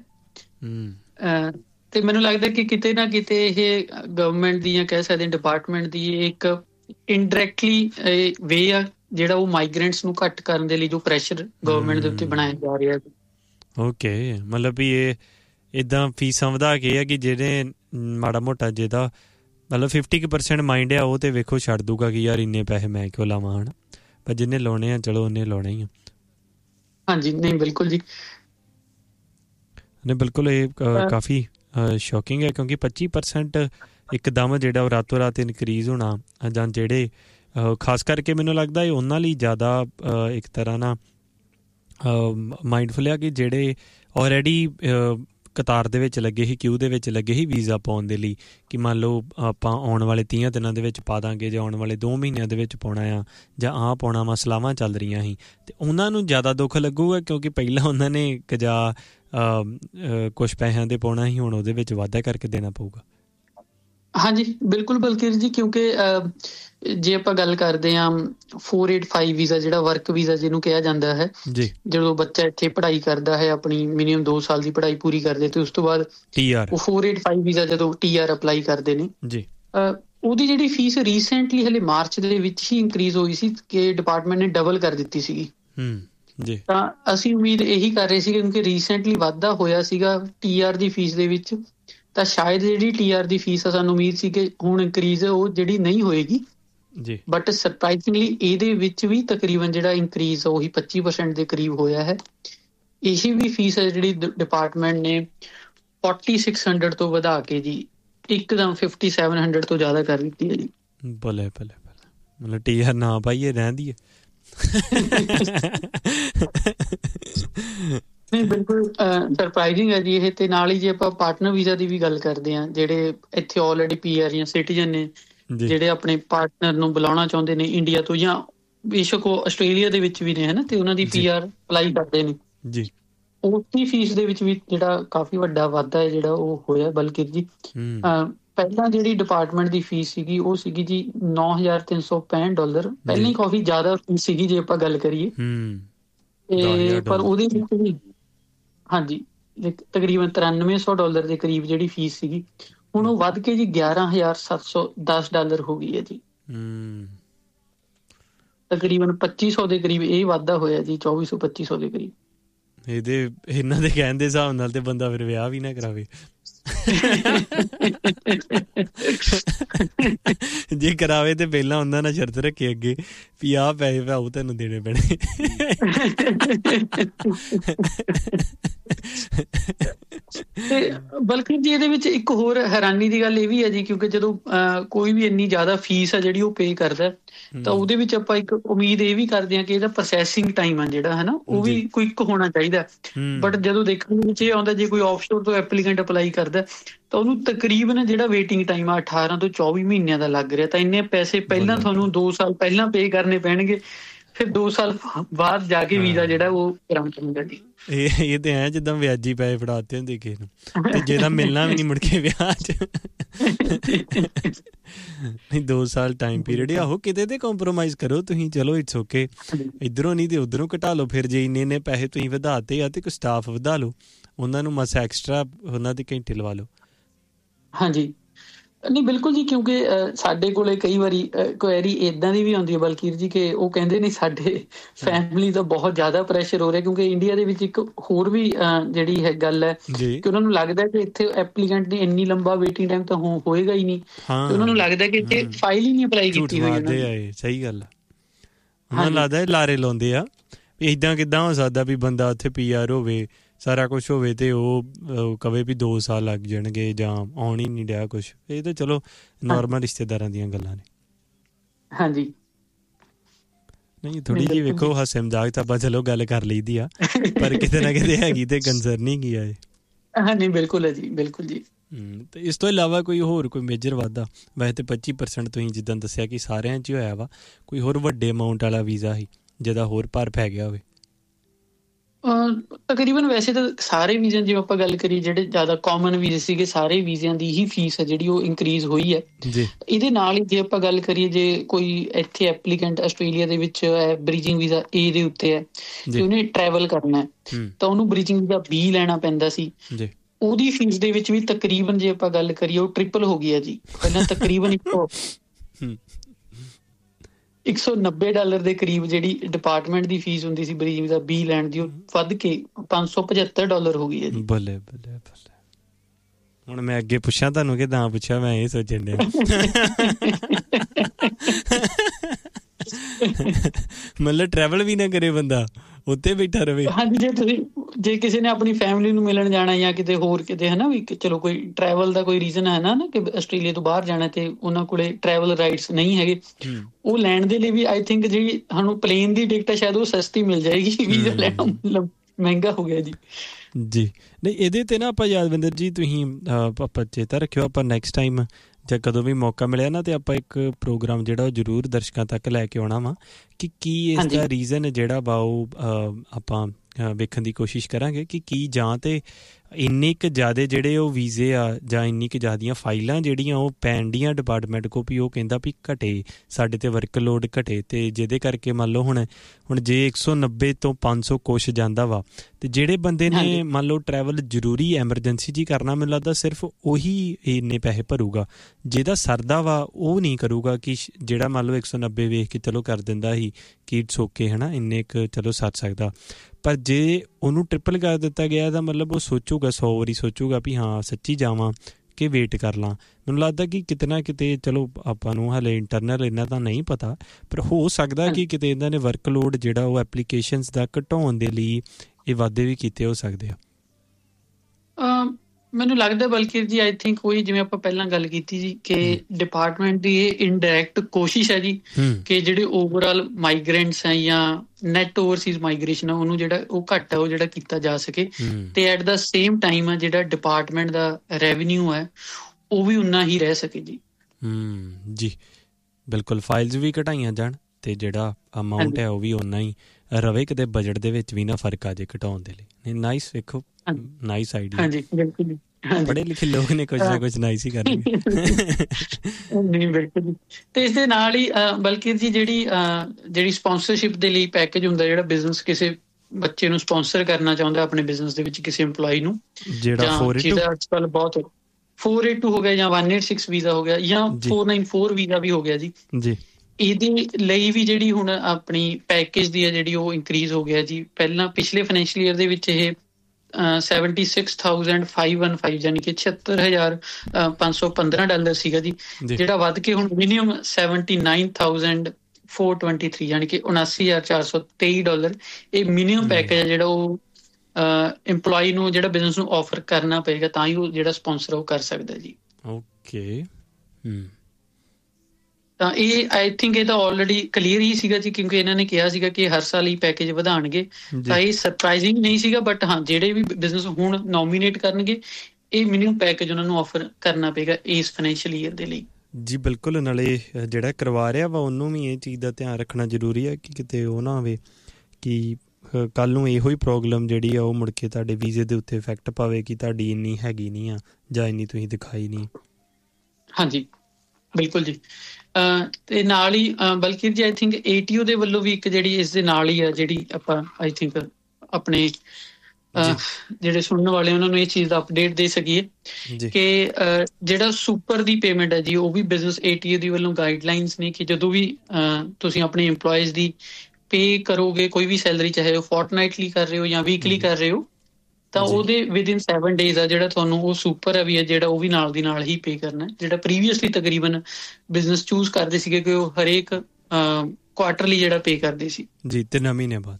ਤੇ ਮੈਨੂੰ ਲੱਗਦਾ ਕਿ ਕਿਤੇ ਨਾ ਕਿਤੇ ਇਹ ਗਵਰਨਮੈਂਟ ਦੀ ਜਾਂ ਕਹਿ ਸਕਦੇ ਡਿਪਾਰਟਮੈਂਟ ਦੀ ਇੱਕ ਇਨਡਾਇਰੈਕਟਲੀ ਵੇ ਆ ਜਿਹੜਾ ਉਹ ਮਾਈਗ੍ਰੈਂਟਸ ਨੂੰ ਘੱਟ ਕਰਨ ਦੇ ਲਈ ਜੋ ਪ੍ਰੈਸ਼ਰ ਗਵਰਨਮੈਂਟ ਦੇ ਉੱਤੇ ਬਣਾਇਆ ਜਾ ਰਿਹਾ। ਓਕੇ, ਮਤਲਬ ਵੀ ਇਹ ਇੱਦਾਂ ਫੀਸਾਂ ਵਧਾ ਕੇ ਆ ਕਿ ਜਿਹੜੇ ਮਾੜਾ ਮੋਟਾ ਜਿਹਦਾ ਮਤਲਬ 50% ਮਾਈਂਡ ਆ ਉਹ ਤਾਂ ਵੇਖੋ ਛੱਡ ਦੂਗਾ ਕਿ ਯਾਰ ਇੰਨੇ ਪੈਸੇ ਮੈਂ ਕਿਉਂ ਲਾਵਾਂ, ਹਨ। ਪਰ ਜਿਹਨੇ ਲਾਉਣੇ ਆ ਚਲੋ ਉਹਨੇ ਲਾਉਣੇ ਹੀ ਆ। ਹਾਂਜੀ, ਨਹੀਂ ਬਿਲਕੁਲ ਜੀ, ਨਹੀਂ ਬਿਲਕੁਲ। ਇਹ ਕਾਫੀ ਸ਼ੌਕਿੰਗ ਹੈ ਕਿਉਂਕਿ 25% ਇੱਕਦਮ ਜਿਹੜਾ ਉਹ ਰਾਤੋਂ ਰਾਤ ਇਨਕਰੀਜ਼ ਹੋਣਾ, ਜਾਂ ਜਿਹੜੇ ਖਾਸ ਕਰਕੇ ਮੈਨੂੰ ਲੱਗਦਾ ਇਹ ਉਹਨਾਂ ਲਈ ਜ਼ਿਆਦਾ ਇੱਕ ਤਰ੍ਹਾਂ ਨਾਲ ਮਾਈਂਡਫੁਲ ਆ ਕਿ ਜਿਹੜੇ ਆਲਰੇਡੀ ਕਤਾਰ ਦੇ ਵਿੱਚ ਲੱਗੇ ਸੀ, ਕਿਊ ਦੇ ਵਿੱਚ ਲੱਗੇ ਸੀ ਵੀਜ਼ਾ ਪਾਉਣ ਦੇ ਲਈ, ਕਿ ਮੰਨ ਲਓ ਆਪਾਂ ਆਉਣ ਵਾਲੇ 30 ਦਿਨਾਂ ਦੇ ਵਿੱਚ ਪਾ ਦਾਂਗੇ, ਜਾਂ ਆਉਣ ਵਾਲੇ 2 ਮਹੀਨਿਆਂ ਦੇ ਵਿੱਚ ਪਾਉਣਾ ਆ, ਜਾਂ ਆਹ ਪਾਉਣਾ ਵਾ, ਸਲਾਹਾਂ ਚੱਲ ਰਹੀਆਂ ਸੀ। ਅਤੇ ਉਹਨਾਂ ਨੂੰ ਜ਼ਿਆਦਾ ਦੁੱਖ ਲੱਗੂਗਾ ਕਿਉਂਕਿ ਪਹਿਲਾਂ ਉਹਨਾਂ ਨੇ ਕਜਾ ਕੁਛ ਪੈਸਿਆਂ ਦੇ ਪਾਉਣਾ ਸੀ, ਹੁਣ ਉਹਦੇ ਵਿੱਚ ਵਾਧਾ ਕਰਕੇ ਦੇਣਾ ਪਊਗਾ। ਹਾਂਜੀ ਬਿਲਕੁਲ ਬਲਕੀਰ ਜੀ, ਕਿਉਂਕਿ ਜੇ ਆਪਾਂ ਗੱਲ ਕਰਦੇ ਹਾਂ 485 ਵੀਜ਼ਾ ਜਿਹੜਾ ਵਰਕ ਵੀਜ਼ਾ ਜਿਹਨੂੰ ਕਿਹਾ ਜਾਂਦਾ ਹੈ, ਜਦੋਂ ਬੱਚਾ ਇੱਥੇ ਪੜ੍ਹਾਈ ਕਰਦਾ ਹੈ, ਆਪਣੀ ਮਿਨੀਮਮ 2 ਸਾਲ ਦੀ ਪੜ੍ਹਾਈ ਪੂਰੀ ਕਰਦੇ ਤੇ ਉਸ ਤੋਂ ਬਾਅਦ ਉਹ 485 ਵੀਜ਼ਾ ਜਦੋਂ TR ਅਪਲਾਈ ਕਰਦੇ ਨੇ ਜੀ, ਉਹਦੀ ਜਿਹੜੀ ਫੀਸ ਰੀਸੈਂਟਲੀ ਹਲੇ ਮਾਰਚ ਦੇ ਵਿੱਚ ਹੀ ਇੰਕਰੀਜ਼ ਹੋਈ ਸੀ ਕਿ ਡਿਪਾਰਟਮੈਂਟ ਨੇ ਡਬਲ ਕਰ ਦਿੱਤੀ ਸੀਗੀ। ਜੀ, ਤਾਂ ਅਸੀਂ ਉਮੀਦ ਇਹੀ ਕਰ ਰਹੇ ਸੀ ਕਿਉਂਕਿ ਰੀਸੈਂਟਲੀ ਵਾਧਾ ਹੋਇਆ ਸੀਗਾ TR ਦੀ ਫੀਸ ਦੇ ਵਿੱਚ, ਤਾਂ ਸ਼ਾਇਦ ਜਿਹੜੀ TR ਦੀ ਫੀਸ ਆ ਸਾਨੂੰ ਉਮੀਦ ਸੀ ਕਿ ਹੁਣ ਇੰਕਰੀਜ਼ ਉਹ ਜਿਹੜੀ ਨਹੀਂ ਹੋਏਗੀ ਜੀ। ਬਟ ਸਰਪ੍ਰਾਈਜ਼ਿੰਗਲੀ ਇਹਦੇ ਵਿੱਚ ਵੀ ਤਕਰੀਬਨ ਜਿਹੜਾ ਇੰਕਰੀਜ਼ ਉਹੀ 25% ਦੇ ਕਰੀਬ ਹੋਇਆ ਹੈ। ਇਹੀ ਵੀ ਫੀਸ ਹੈ ਜਿਹੜੀ ਡਿਪਾਰਟਮੈਂਟ ਨੇ 4600 ਤੋਂ ਵਧਾ ਕੇ ਜੀ ਇੱਕਦਮ 5700 ਤੋਂ ਜ਼ਿਆਦਾ ਕਰ ਦਿੱਤੀ ਹੈ ਜੀ। ਭਲੇ ਭਲੇ ਭਲੇ, ਮਤਲਬ TR ਨਾ ਪਾਈਏ ਰਹਿੰਦੀ ਹੈ। ਨਹੀਂ ਬਿਲਕੁਲ ਸਰਪ੍ਰਾਈਜ਼ਿੰਗ ਹੈ ਜੀ ਇਹ। ਤੇ ਨਾਲ ਹੀ ਜੇ ਆਪਾਂ ਪਾਰਟਨਰ ਵੀਜ਼ਾ ਦੀ ਵੀ ਗੱਲ ਕਰਦੇ ਹਾਂ, ਜਿਹੜੇ ਇੱਥੇ ਆਲਰੇਡੀ PR ਜਾਂ ਸਿਟੀਜ਼ਨ ਨੇ, ਜਿਹੜੇ ਆਪਣੇ ਪਾਰਟਨਰ ਨੂੰ ਬੁਲਾਉਣਾ ਚਾਹੁੰਦੇ ਨੇ ਇੰਡੀਆ ਤੋਂ, ਜਾਂ ਬੇਸ਼ੱਕ ਉਹ ਆਸਟ੍ਰੇਲੀਆ ਦੇ ਵਿੱਚ ਵੀ ਨੇ, ਹੈ ਨਾ, ਤੇ ਉਹਨਾਂ ਦੀ PR ਅਪਲਾਈ ਕਰਦੇ ਨੇ ਜੀ, ਉਸਦੀ ਫੀਸ ਦੇ ਵਿੱਚ ਵੀ ਜਿਹੜਾ ਕਾਫੀ ਵੱਡਾ ਵਾਧਾ ਹੈ ਜਿਹੜਾ ਉਹ ਹੋਇਆ। ਬਲਕਿ ਜੀ ਪਹਿਲਾਂ ਜਿਹੜੀ ਡਿਪਾਰਟਮੈਂਟ ਦੀ ਫੀਸ ਸੀਗੀ ਉਹ ਸੀਗੀ ਜੀ $9,365, ਪਹਿਲਾਂ ਹੀ ਕਾਫੀ ਜ਼ਿਆਦਾ ਫੀਸ ਸੀਗੀ ਜੇ ਆਪਾਂ ਗੱਲ ਕਰੀਏ। ਤੇ ਪਰ ਉਹਦੇ ਵਿੱਚ ਵੀ ਹਾਂਜੀ ਤਕਰੀਬਨ $9300 ਦੇ ਕਰੀਬ ਜਿਹੜੀ ਫੀਸ ਸੀਗੀ, ਹੁਣ ਉਹ ਵੱਧ ਕੇ ਜੀ $11,710 ਹੋ ਗਈ ਹੈ ਜੀ। ਤਕਰੀਬਨ 2500 ਦੇ ਕਰੀਬ ਇਹ ਵਾਧਾ ਹੋਇਆ ਜੀ, 2400-2500 ਦੇ ਕਰੀਬ। ਇਹਨਾਂ ਦੇ ਕਹਿਣ ਦੇ ਹਿਸਾਬ ਨਾਲ ਤੇ ਬੰਦਾ ਫਿਰ ਵਿਆਹ ਵੀ ਨਾ ਕਰਾਵੇ। ਜੇ ਕਰਾਵੇ ਤੇ ਪਹਿਲਾਂ ਉਹਨਾਂ ਨਾਲ ਸ਼ਰਤ ਰੱਖੇ ਅੱਗੇ ਵੀ ਆਹ ਪੈਸੇ ਭਾਊ ਤੈਨੂੰ ਦੇਣੇ ਪੈਣੇ। ਬਲਕਿ ਜੀ ਇਹਦੇ ਵਿੱਚ ਇੱਕ ਹੋਰ ਹੈਰਾਨੀ ਦੀ ਗੱਲ ਇਹ ਵੀ ਹੈ ਜੀ, ਕਿਉਂਕਿ ਜਦੋਂ ਕੋਈ ਵੀ ਇੰਨੀ ਜ਼ਿਆਦਾ ਫੀਸ ਆ ਜਿਹੜੀ ਉਹ ਪੇ ਕਰਦਾ, ਤਾਂ ਉਹਦੇ ਵਿੱਚ ਆਪਾਂ ਇੱਕ ਉਮੀਦ ਇਹ ਵੀ ਕਰਦੇ ਹਾਂ ਕਿ ਇਹਦਾ ਪ੍ਰੋਸੈਸਿੰਗ ਟਾਈਮ ਆ ਜਿਹੜਾ, ਹੈ ਨਾ, ਉਹ ਵੀ ਕੁਇੱਕ ਹੋਣਾ ਚਾਹੀਦਾ। ਬਟ ਜਦੋਂ ਦੇਖਣ ਦੇ ਵਿੱਚ ਇਹ ਆਉਂਦਾ ਜੇ ਕੋਈ ਆਫਸ਼ੋਰ ਤੋਂ ਐਪਲੀਕੈਂਟ ਅਪਲਾਈ ਕਰਦਾ ਤਾਂ ਉਹਨੂੰ ਤਕਰੀਬਨ ਜਿਹੜਾ ਵੇਟਿੰਗ ਟਾਈਮ ਆ 18 ਤੋਂ 24 ਮਹੀਨਿਆਂ ਦਾ ਲੱਗ ਰਿਹਾ। ਤਾਂ ਇੰਨੇ ਪੈਸੇ ਪਹਿਲਾਂ ਤੁਹਾਨੂੰ 2 ਸਾਲ ਪਹਿਲਾਂ ਪੇ ਕਰਨੇ ਪੈਣਗੇ, ਫਿਰ 2 ਸਾਲ ਬਾਅਦ ਜਾ ਕੇ ਵੀਜ਼ਾ ਜਿਹੜਾ ਉਹ ਗ੍ਰਾਂਟ ਹੁੰਦਾ ਜੀ। ਇਹ ਤੇ ਐ ਜਿੱਦਾਂ ਵਿਆਜੀ ਪੈਸੇ ਫੜਾਤੇ ਹੁੰਦੇ ਕਿਸੇ ਨੂੰ, ਤੇ ਜਿਹਦਾ ਮਿਲਣਾ ਵੀ ਨਹੀਂ ਮੁੜ ਕੇ ਵਿਆਹ 'ਚ। ਨਹੀਂ 2 ਸਾਲ ਟਾਈਮ ਪੀਰੀਅਡ ਆਹੋ, ਕਿਤੇ ਤੇ ਕੰਪਰੋਮਾਈਜ਼ ਕਰੋ ਤੁਸੀਂ। ਚਲੋ ਇਟਸ ਓਕੇ, ਇੱਧਰੋਂ ਨਹੀਂ ਤੇ ਉੱਧਰੋਂ ਘਟਾ ਲਓ। ਫਿਰ ਜੇ ਇੰਨੇ ਪੈਸੇ ਤੁਸੀਂ ਵਧਾਤੇ ਆ ਤੇ ਕੋਈ ਸਟਾਫ ਵਧਾ ਲਓ, ਉਹਨਾਂ ਨੂੰ ਮਸ ਐਕਸਟਰਾ ਉਹਨਾਂ ਦੇ ਘੰਟੇ ਲਵਾ ਲਓ। ਹਾਂਜੀ ਨਹੀਂ ਬਿਲਕੁਲ ਜੀ, ਕਿਉਂਕਿ ਸਾਡੇ ਕੋਲੇ ਕਈ ਵਾਰੀ ਕੁਐਰੀ ਇੱਦਾਂ ਦੀ ਵੀ ਆਉਂਦੀ ਹੈ ਬਲਕੀਰ ਜੀ, ਕਿ ਉਹ ਕਹਿੰਦੇ ਨੇ ਸਾਡੇ ਫੈਮਿਲੀ ਦਾ ਬਹੁਤ ਜ਼ਿਆਦਾ ਪ੍ਰੈਸ਼ਰ ਹੋ ਰਿਹਾ, ਕਿਉਂਕਿ ਇੰਡੀਆ ਦੇ ਵਿੱਚ ਇੱਕ ਹੋਰ ਵੀ ਜਿਹੜੀ ਹੈ ਗੱਲ ਹੈ ਕਿ ਉਹਨਾਂ ਨੂੰ ਲੱਗਦਾ ਕਿ ਇੱਥੇ ਐਪਲੀਕੈਂਟ ਦੀ ਇੰਨੀ ਲੰਬਾ ਵੇਟਿੰਗ ਟਾਈਮ ਤਾਂ ਹੋਏਗਾ ਹੀ ਨਹੀਂ, ਤੇ ਉਹਨਾਂ ਨੂੰ ਲੱਗਦਾ ਕਿ ਇੱਥੇ ਫਾਈਲ ਹੀ ਨਹੀਂ ਅਪਲਾਈ ਕੀਤੀ ਹੋਈ। ਸਹੀ ਗੱਲ ਆ, ਉਹਨਾਂ ਨੂੰ ਲੱਗਦਾ ਲਾਰੇ ਲਾਉਂਦੇ ਆ ਵੀ ਇੱਦਾਂ ਕਿੱਦਾਂ ਹੋ ਸਕਦਾ ਵੀ ਬੰਦਾ ਉੱਥੇ PR ਹੋਵੇ, ਸਾਰਾ ਕੁਛ ਹੋਵੇ, ਤੇ ਉਹ ਕਵੇ ਵੀ 2 ਸਾਲ ਲੱਗ ਜਾਣਗੇ ਜਾਂ ਆਉਣ ਹੀ ਨਹੀਂ ਡਿਆ ਕੁਛ। ਇਹ ਤਾਂ ਚਲੋ ਨੋਰਮਲ ਰਿਸ਼ਤੇਦਾਰਾਂ ਦੀਆਂ ਗੱਲਾਂ ਨੇ। ਹਾਂਜੀ ਨਹੀਂ ਥੋੜ੍ਹੀ ਜਿਹੀ ਵੇਖੋ ਹਾਸੇ ਮਜ਼ਾਕ ਤਾਂ ਆਪਾਂ ਚਲੋ ਗੱਲ ਕਰ ਲਈਦੀ ਆ, ਪਰ ਕਿਤੇ ਨਾ ਕਿਤੇ ਹੈਗੀ ਤੇ ਕੰਸਰਨ ਹੀ ਗਿਆ ਇਹ। ਹਾਂਜੀ ਬਿਲਕੁਲ ਹੈ ਜੀ, ਬਿਲਕੁਲ ਜੀ। ਤੇ ਇਸ ਤੋਂ ਇਲਾਵਾ ਕੋਈ ਹੋਰ ਕੋਈ ਮੇਜਰ ਵਾਧਾ? ਵੈਸੇ ਤੇ 25% ਤੁਸੀਂ ਜਿੱਦਾਂ ਦੱਸਿਆ ਕਿ ਸਾਰਿਆਂ 'ਚ ਹੀ ਹੋਇਆ ਵਾ, ਕੋਈ ਹੋਰ ਵੱਡੇ ਅਮਾਊਂਟ ਵਾਲਾ ਵੀਜ਼ਾ ਸੀ ਜਿਹਦਾ ਹੋਰ ਭਾਰ ਪੈ ਗਿਆ ਹੋਵੇ? ਤਕਰੀਬਨ ਵੈਸੇ ਤਾਂ ਸਾਰੇ ਵੀਜ਼ਿਆਂ ਜਿਵੇਂ ਆਪਾਂ ਗੱਲ ਕਰੀਏ, ਜਿਹੜੇ ਜ਼ਿਆਦਾ ਕਾਮਨ ਵੀਜ਼ੇ ਸੀਗੇ, ਸਾਰੇ ਵੀਜ਼ਿਆਂ ਦੀ ਹੀ ਫੀਸ ਹੈ ਜਿਹੜੀ ਉਹ ਇਨਕਰੀਜ਼ ਹੋਈ ਹੈ ਜੀ। ਇਹਦੇ ਨਾਲ ਹੀ ਜੇ ਆਪਾਂ ਗੱਲ ਕਰੀਏ, ਜੇ ਕੋਈ ਇੱਥੇ ਐਪਲੀਕੈਂਟ ਆਸਟ੍ਰੇਲੀਆ ਦੇ ਵਿੱਚ ਹੈ, ਬ੍ਰਿਜਿੰਗ ਵੀਜ਼ਾ A ਦੇ ਉੱਤੇ ਹੈ ਤੇ ਉਹਨੇ ਟਰੈਵਲ ਕਰਨਾ ਤਾਂ ਉਹਨੂੰ ਬ੍ਰਿਜਿੰਗ ਵੀਜ਼ਾ B ਲੈਣਾ ਪੈਂਦਾ ਸੀ। ਉਹਦੀ ਫੀਸ ਦੇ ਵਿੱਚ ਵੀ ਤਕਰੀਬਨ ਜੇ ਆਪਾਂ ਗੱਲ ਕਰੀਏ ਉਹ ਟ੍ਰਿਪਲ ਹੋ ਗਈ ਹੈ ਜੀ। ਪਹਿਲਾਂ ਤਕਰੀਬਨ $190 ਦੇ ਕਰੀਬ ਜਿਹੜੀ ਡਿਪਾਰਟਮੈਂਟ ਦੀ ਫੀਸ ਹੁੰਦੀ ਸੀ ਬ੍ਰਿਜਿੰਗ ਵੀਜ਼ਾ B ਲੈਣ ਦੀ, ਉਹ ਵੱਧ ਕੇ $575 ਹੋ ਗਈ ਹੈ ਜੀ। ਬੱਲੇ ਬੱਲੇ ਬੱਲੇ। ਹੁਣ ਮੈਂ ਅੱਗੇ ਪੁੱਛਾਂ ਤੁਹਾਨੂੰ ਕਿ ਨਾ ਪੁੱਛਾਂ, ਮੈਂ ਇਹ ਸੋਚਣ ਡਿਆ ਮਤਲਬ ਟਰੈਵਲ ਵੀ ਨਾ ਕਰੇ ਬੰਦਾ, ਉੱਥੇ ਬੈਠਾ ਰਵੇ। ਹਾਂਜੀ, ਜੇ ਕਿਸੇ ਨੇ ਆਪਣੀ ਫੈਮਿਲੀ ਨੂੰ ਮਿਲਣ ਜਾਣਾ ਜਾਂ ਕਿਤੇ ਹੋਰ ਕਿਤੇ ਹੈ ਨਾ, ਵੀ ਚਲੋ ਕੋਈ ਟਰੈਵਲ ਦਾ ਕੋਈ ਰੀਜ਼ਨ ਹੈ ਨਾ ਕਿ ਆਸਟ੍ਰੇਲੀਆ ਤੋਂ ਬਾਹਰ ਜਾਣਾ ਤੇ ਉਹਨਾਂ ਕੋਲੇ ਟਰੈਵਲ ਰਾਈਟਸ ਨਹੀਂ ਹੈਗੇ, ਉਹ ਲੈਣ ਦੇ ਲਈ ਵੀ ਆਈ ਥਿੰਕ ਜਿਹੜੀ ਸਾਨੂੰ ਪਲੇਨ ਦੀ ਟਿਕਟ ਹੈ ਸ਼ਾਇਦ ਉਹ ਸਸਤੀ ਮਿਲ ਜਾਏਗੀ, ਵੀਜ਼ਾ ਲੈਣਾ ਮਤਲਬ ਮਹਿੰਗਾ ਹੋ ਗਿਆ ਜੀ। ਜੀ ਨਹੀਂ ਇਹਦੇ ਤੇ ਨਾ ਆਪਾਂ ਯਾਦਵਿੰਦਰ ਜੀ ਤੁਸੀਂ ਆਪਾਂ ਚੇਤਾ ਰੱਖਿਓ, ਆਪਾਂ ਨੈਕਸਟ ਟਾਈਮ ਜਾਂ ਕਦੋਂ ਵੀ ਮੌਕਾ ਮਿਲਿਆ ਨਾ ਤੇ ਆਪਾਂ ਇੱਕ ਪ੍ਰੋਗਰਾਮ ਜਿਹੜਾ ਉਹ ਜ਼ਰੂਰ ਦਰਸ਼ਕਾਂ ਤੱਕ ਲੈ ਕੇ ਆਉਣਾ ਵਾ ਕਿ ਕੀ ਇਸ ਦਾ ਰੀਜ਼ਨ ਜਿਹੜਾ ਵਾ ਉਹ ਆਪਾਂ ਵੇਖਣ ਦੀ ਕੋਸ਼ਿਸ਼ ਕਰਾਂਗੇ ਕਿ ਕੀ ਜਾਂ ਤੇ ਇੰਨੇ ਕੁ ਜ਼ਿਆਦਾ ਜਿਹੜੇ ਉਹ ਵੀਜ਼ੇ ਆ ਜਾਂ ਇੰਨੀ ਕੁ ਜ਼ਿਆਦੀਆਂ ਫਾਈਲਾਂ ਜਿਹੜੀਆਂ ਉਹ ਪੈਣ ਡੀਆਂ ਡਿਪਾਰਟਮੈਂਟ ਕੋ ਵੀ ਉਹ ਕਹਿੰਦਾ ਵੀ ਘਟੇ, ਸਾਡੇ ਤੇ ਵਰਕਲੋਡ ਘਟੇ, ਤੇ ਜਿਹਦੇ ਕਰਕੇ ਮੰਨ ਲਓ ਹੁਣ ਜੇ 190 ਤੋਂ 500 ਕੁਛ ਜਾਂਦਾ ਵਾ ਤੇ ਜਿਹੜੇ ਬੰਦੇ ਨੇ ਮੰਨ ਲਓ ਟਰੈਵਲ ਜ਼ਰੂਰੀ ਐਮਰਜੈਂਸੀ ਜੀ ਕਰਨਾ, ਮੈਨੂੰ ਲੱਗਦਾ ਸਿਰਫ ਉਹੀ ਇੰਨੇ ਪੈਸੇ ਭਰੂਗਾ, ਜਿਹਦਾ ਸਰਦਾ ਵਾ ਉਹ ਨਹੀਂ ਕਰੂਗਾ। ਕਿ ਜਿਹੜਾ ਮੰਨ ਲਓ 190 ਵੇਖ ਕੇ ਚਲੋ ਕਰ ਦਿੰਦਾ ਸੀ ਕਿ ਇਟਸ ਓਕੇ ਹੈ ਨਾ, ਇੰਨੇ ਕੁ ਚਲੋ ਸਰ ਸਕਦਾ, ਪਰ ਜੇ ਉਹਨੂੰ ਟ੍ਰਿਪਲ ਕਰ ਦਿੱਤਾ ਗਿਆ ਤਾਂ ਮਤਲਬ ਉਹ ਸੋਚੂਗਾ 100 ਵਾਰੀ ਸੋਚੂਗਾ ਵੀ ਹਾਂ ਸੱਚੀ ਜਾਵਾਂ ਕਿ ਵੇਟ ਕਰ ਲਾਂ। ਮੈਨੂੰ ਲੱਗਦਾ ਕਿ ਕਿਤੇ ਨਾ ਕਿਤੇ ਚਲੋ ਆਪਾਂ ਨੂੰ ਹਾਲੇ ਇੰਟਰਨਲ ਇਹਨਾਂ ਦਾ ਨਹੀਂ ਪਤਾ, ਪਰ ਹੋ ਸਕਦਾ ਕਿ ਕਿਤੇ ਇਹਨਾਂ ਨੇ ਵਰਕਲੋਡ ਜਿਹੜਾ ਉਹ ਐਪਲੀਕੇਸ਼ਨਸ ਦਾ ਘਟਾਉਣ ਦੇ ਲਈ ਇਹ ਵਾਧੇ ਵੀ ਕੀਤੇ ਹੋ ਸਕਦੇ ਆ। ਮੈਨੂੰ ਲੱਗਦਾ ਬਲਕਿ ਜੀ ਆਈ ਥਿੰਕ ਉਹੀ ਜਿਵੇਂ ਆਪਾਂ ਪਹਿਲਾਂ ਗੱਲ ਕੀਤੀ ਜੀ ਕਿ ਡਿਪਾਰਟਮੈਂਟ ਦੀ ਇਹ ਇਨਡਾਇਰੈਕਟ ਕੋਸ਼ਿਸ਼ ਹੈ ਜੀ ਕਿ ਜਿਹੜੇ ਓਵਰਆਲ ਮਾਈਗ੍ਰੈਂਟਸ ਹੈ ਜਾਂ ਨੈਟ ਓਵਰਸੀਜ਼ ਮਾਈਗ੍ਰੇਸ਼ਨ ਆ ਉਹਨੂੰ ਜਿਹੜਾ ਉਹ ਘੱਟ ਹੈ ਉਹ ਜਿਹੜਾ ਕੀਤਾ ਜਾ ਸਕੇ, ਤੇ ਐਟ ਦਾ ਸੇਮ ਟਾਈਮ ਆ ਜਿਹੜਾ ਡਿਪਾਰਟਮੈਂਟ ਦਾ ਰੈਵਨਿਊ ਹੈ ਉਹ ਵੀ ਉਨਾ ਹੀ ਰਹਿ ਸਕੇ ਜੀ। ਜੀ ਬਿਲਕੁਲ, ਫਾਈਲਸ ਵੀ ਘਟਾਈਆਂ ਜਾਣ ਤੇ ਜਿਹੜਾ ਅਮਾਊਂਟ ਹੈ ਉਹ ਵੀ ਓਨਾ ਹੀ ਰਵੇ, ਕਿਤੇ ਬਜਟ ਦੇ ਵਿੱਚ ਵੀ ਨਾ ਫਰਕ ਆ ਜੇ ਘਟਾਉਣ ਦੇ ਲਈ। ਨਾਈਸ, ਵੇਖੋ ਨਾਈਸ ਆਈਡੀਆ। ਹਾਂਜੀ ਬਿਲਕੁਲ, ਪੜ੍ਹੇ ਲਿਖੇ ਲੋਕ ਨੇ ਕੁਝ ਨਾ ਕੁਝ ਨਾਈਸ ਹੀ ਕਰਨਗੇ। ਨਹੀਂ ਬਿਲਕੁਲ, ਤੇ ਇਸ ਦੇ ਨਾਲ ਹੀ ਬਲਕਿ ਜੀ ਜਿਹੜੀ ਸਪਾਂਸਰਸ਼ਿਪ ਦੇ ਲਈ ਪੈਕੇਜ ਹੁੰਦਾ, ਜਿਹੜਾ ਬਿਜ਼ਨਸ ਕਿਸੇ ਬੱਚੇ ਨੂੰ ਸਪਾਂਸਰ ਕਰਨਾ ਚਾਹੁੰਦਾ ਆਪਣੇ ਬਿਜ਼ਨਸ ਦੇ ਵਿੱਚ ਕਿਸੇ ਏਮਪਲੋਈ ਨੂੰ, ਜਿਹੜਾ ਅੱਜ ਕੱਲ੍ਹ ਬਹੁਤ 482 ਹੋ ਗਿਆ ਜਾਂ 186 ਵੀਜ਼ਾ ਹੋ ਗਿਆ ਜਾਂ 494 ਵੀਜ਼ਾ ਵੀ ਹੋ ਗਿਆ ਜੀ। ਇਹਦੇ ਲਈ ਵੀ ਜਿਹੜੀ ਹੁਣ ਆਪਣੀ ਪੈਕੇਜ ਦੀ ਹੈ ਜਿਹੜੀ ਉਹ ਇਨਕਰੀਜ਼ ਹੋ ਗਿਆ ਜੀ। ਪਹਿਲਾਂ ਪਿਛਲੇ ਫਾਈਨੈਂਸ਼ੀਅਲ ਈਅਰ ਦੇ ਵਿੱਚ ਇਹ $76,515 ਯਾਨੀ ਕਿ $76,515 ਸੀਗਾ ਜੀ, ਜਿਹੜਾ ਵੱਧ ਕੇ ਹੁਣ ਮਿਨੀਮਮ $79,423 ਯਾਨੀ ਕਿ $79,423 ਇਹ ਮਿਨੀਮਮ ਪੈਕੇਜ ਹੈ ਜਿਹੜਾ ਉਹ ਇੰਪਲੋਈ ਨੂੰ, ਜਿਹੜਾ ਬਿਜ਼ਨਸ ਨੂੰ ਆਫਰ ਕਰਨਾ ਪਏਗਾ ਤਾਂ ਹੀ ਉਹ ਜਿਹੜਾ ਸਪਾਂਸਰ ਉਹ ਕਰ ਸਕਦਾ ਜੀ। ਓਕੇ, ਤਾਂ ਇਹ ਆਈ ਥਿੰਕ ਇਹ ਤਾਂ ਆਲਰੇਡੀ ਕਲੀਅਰ ਹੀ ਸੀਗਾ ਜੀ, ਕਿਉਂਕਿ ਇਹਨਾਂ ਨੇ ਕਿਹਾ ਸੀਗਾ ਕਿ ਹਰ ਸਾਲ ਹੀ ਪੈਕੇਜ ਵਧਾਉਣਗੇ, ਤਾਂ ਇਹ ਸਰਪ੍ਰਾਈਜ਼ਿੰਗ ਨਹੀਂ ਸੀਗਾ। ਬਟ ਹਾਂ, ਜਿਹੜੇ ਵੀ ਬਿਜ਼ਨਸ ਹੁਣ ਨੋਮੀਨੇਟ ਕਰਨਗੇ ਇਹ ਮਿਨੀਮਮ ਪੈਕੇਜ ਉਹਨਾਂ ਨੂੰ ਆਫਰ ਕਰਨਾ ਪਏਗਾ ਇਸ ਫਾਈਨੈਂਸ਼ੀਅਲ ਈਅਰ ਦੇ ਲਈ। ਜੀ ਬਿਲਕੁਲ, ਨਾਲੇ ਜਿਹੜਾ ਕਰਵਾ ਰਿਹਾ ਵਾ ਉਹਨੂੰ ਵੀ ਇਹ ਚੀਜ਼ ਦਾ ਧਿਆਨ ਰੱਖਣਾ ਜ਼ਰੂਰੀ ਹੈ ਕਿ ਕਿਤੇ ਉਹ ਨਾ ਹੋਵੇ ਕਿ ਕੱਲ੍ਹ ਨੂੰ ਇਹੋ ਹੀ ਪ੍ਰੋਬਲਮ ਜਿਹੜੀ ਆ ਉਹ ਮੁੜ ਕੇ ਤੁਹਾਡੇ ਵੀਜ਼ੇ ਦੇ ਉੱਤੇ ਇਫੈਕਟ ਪਾਵੇ ਕਿ ਤੁਹਾਡੀ ਇੰਨੀ ਹੈਗੀ ਨਹੀਂ ਆ ਜਾਂ ਇੰਨੀ ਤੁਸੀਂ ਦਿਖਾਈ ਨਹੀਂ। ਹਾਂਜੀ ਬਿਲਕੁਲ ਜੀ। ਤੇ ਨਾਲ ਹੀ ਬਲਕਿ ਜੀ ਆਈ ਥਿੰਕ ATO ਦੇ ਵੱਲੋਂ ਵੀ ਇੱਕ ਜਿਹੜੀ ਇਸ ਦੇ ਨਾਲ ਹੀ ਆ ਜਿਹੜੀ ਆਪਾਂ ਆਈ ਥਿੰਕ ਆਪਣੇ ਜਿਹੜੇ ਸੁਣਨ ਵਾਲੇ ਉਹਨਾਂ ਨੂੰ ਇਹ ਚੀਜ਼ ਦਾ ਅਪਡੇਟ ਦੇ ਸਕੀਏ ਕਿ ਜਿਹੜਾ ਸੁਪਰ ਦੀ ਪੇਮੈਂਟ ਹੈ ਜੀ ਉਹ ਵੀ ਬਿਜ਼ਨਸ ATO ਦੀ ਵੱਲੋਂ ਗਾਈਡਲਾਈਨਸ ਨੇ ਕਿ ਜਦੋਂ ਵੀ ਤੁਸੀਂ ਆਪਣੇ EMPLOYEES ਦੀ ਪੇ ਕਰੋਗੇ ਕੋਈ ਵੀ ਸੈਲਰੀ, ਚਾਹੇ ਉਹ ਫੋਰਟਨਾਈਟਲੀ ਕਰ ਰਹੇ ਹੋ ਜਾਂ ਵੀਕਲੀ ਕਰ ਰਹੇ ਹੋ, ਤਾਂ ਉਹਦੇ ਵਿਦਿਨ 7 days ਆ ਜਿਹੜਾ ਤੁਹਾਨੂੰ ਉਹ ਸੁਪਰ ਹੈ ਵੀ ਹੈ ਜਿਹੜਾ ਉਹ ਵੀ ਨਾਲ ਦੀ ਨਾਲ ਹੀ ਪੇ ਕਰਨਾ। ਜਿਹੜਾ ਪ੍ਰੀਵੀਅਸਲੀ ਤਕਰੀਬਨ ਬਿਜ਼ਨਸ ਚੂਜ਼ ਕਰਦੇ ਸੀਗੇ ਕਿ ਉਹ ਹਰੇਕ ਕੁਆਟਰਲੀ ਜਿਹੜਾ ਪੇ ਕਰਦੇ ਸੀ ਜੀ 3 ਮਹੀਨੇ ਬਾਅਦ।